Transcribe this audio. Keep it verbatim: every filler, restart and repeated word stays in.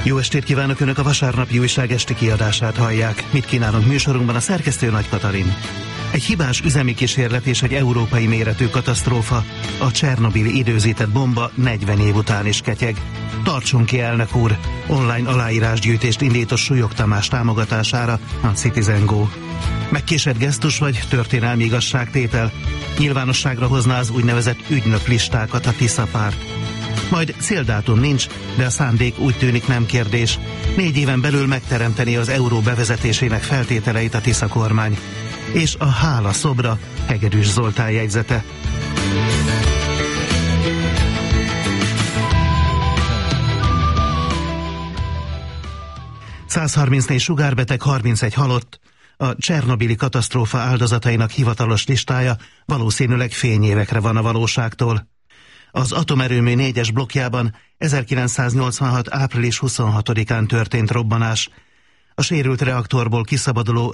Jó estét kívánok, Önök a vasárnapi újság esti kiadását hallják. Mit kínálunk műsorunkban? A szerkesztő Nagy Katalin. Egy hibás üzemi kísérlet és egy európai méretű katasztrófa. A csernobili időzített bomba negyven év után is ketyeg. Tartson ki, elnök úr! Online aláírásgyűjtést indított Súlyog Tamás támogatására a Citizen Go. Megkésett gesztus vagy történelmi igazságtétel? Nyilvánosságra hozná az úgynevezett ügynök listákat a Tisza párt. Majd céldátum nincs, de a szándék úgy tűnik nem kérdés. Négy éven belül megteremteni az euró bevezetésének feltételeit a Tisza kormány. És a hála szobra Hegedűs Zoltán jegyzete. száz harmincnégy sugárbeteg, harmincegy halott. A csernobili katasztrófa áldozatainak hivatalos listája valószínűleg fényévekre van a valóságtól. Az atomerőmű négyes blokkjában ezerkilencszáznyolcvanhat április huszonhatodikán történt robbanás. A sérült reaktorból kiszabaduló